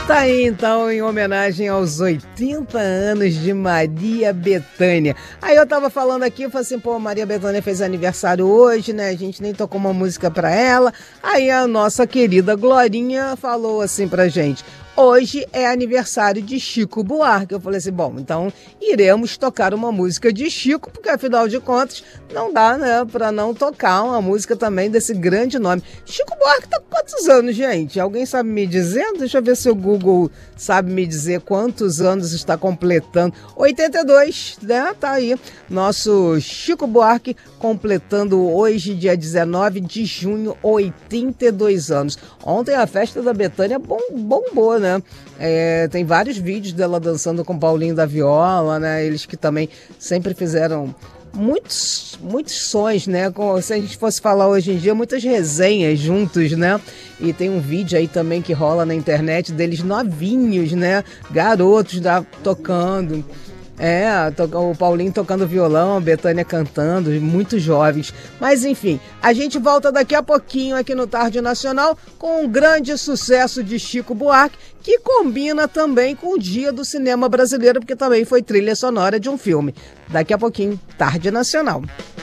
Tá aí, então, em homenagem aos 80 anos de Maria Bethânia. Aí eu tava falando aqui, eu falei assim, pô, Maria Bethânia fez aniversário hoje, né? A gente nem tocou uma música pra ela. Aí a nossa querida Glorinha falou assim pra gente: hoje é aniversário de Chico Buarque. Eu falei assim, bom, então iremos tocar uma música de Chico, porque afinal de contas não dá, né, pra não tocar uma música também desse grande nome. Chico Buarque tá com quantos anos, gente? Alguém sabe me dizer? Deixa eu ver se o Google sabe me dizer quantos anos está completando. 82, né? Tá aí. Nosso Chico Buarque completando hoje, dia 19 de junho, 82 anos. Ontem a festa da Bethânia bombou, né? Tem vários vídeos dela dançando com Paulinho da Viola, né? Eles que também sempre fizeram muitos sons, né? Se a gente fosse falar hoje em dia, muitas resenhas juntos, né? E tem um vídeo aí também que rola na internet deles novinhos, né? Garotos tocando. O Paulinho tocando violão, a Bethânia cantando, muito jovens. Mas enfim, a gente volta daqui a pouquinho aqui no Tarde Nacional com um grande sucesso de Chico Buarque, que combina também com o Dia do Cinema Brasileiro, porque também foi trilha sonora de um filme. Daqui a pouquinho, Tarde Nacional.